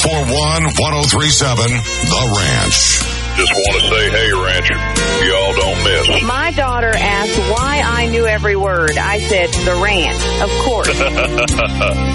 441-1037, The Ranch. Just want to say, hey, Rancher, y'all don't miss. My daughter asked why I knew every word. I said, The Ranch, of course.